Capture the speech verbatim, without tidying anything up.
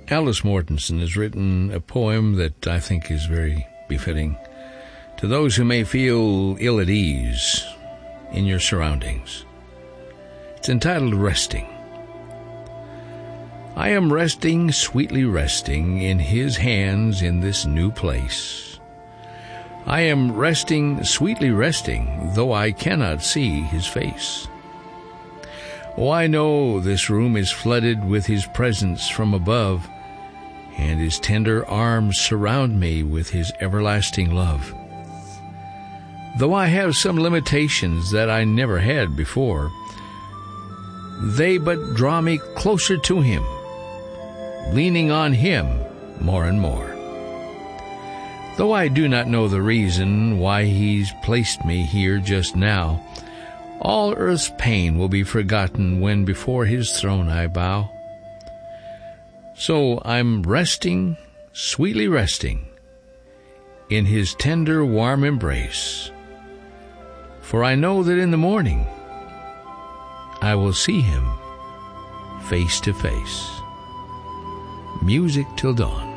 Alice Mortensen has written a poem that I think is very befitting to those who may feel ill at ease in your surroundings. It's entitled Resting. I am resting, sweetly resting in His hands in this new place. I am resting, sweetly resting, though I cannot see His face. Oh, I know this room is flooded with His presence from above, and His tender arms surround me with His everlasting love. Though I have some limitations that I never had before, they but draw me closer to Him, leaning on Him more and more. Though I do not know the reason why He's placed me here just now, all earth's pain will be forgotten when before His throne I bow. So I'm resting, sweetly resting, in His tender, warm embrace. For I know that in the morning I will see Him face to face. Music till dawn.